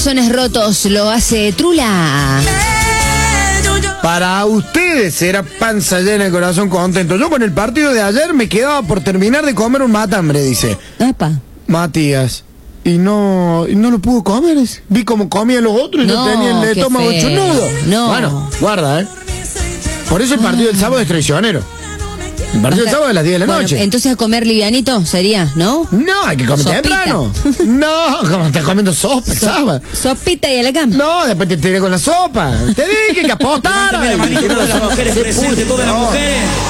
corazones rotos lo hace Trula. Para ustedes era panza llena, el corazón contento. Yo con el partido de ayer me quedaba por terminar de comer un matambre, dice Epa. Matías. Y no lo pudo comer. Vi como comían los otros y no tenían el estómago feo. chunudo. No. Bueno, guarda, Por eso el partido del sábado es traicionero. El partido del sábado es a las 10 de la noche. Entonces a comer livianito sería, ¿no? No, hay que comer Sopita. temprano. No, como estás comiendo sopa, ¿sabes? Sopita y a la cama. No, después te tiré con la sopa. Te dije que apostara. Levántame la manito todas las mujeres presentes, todas las mujeres.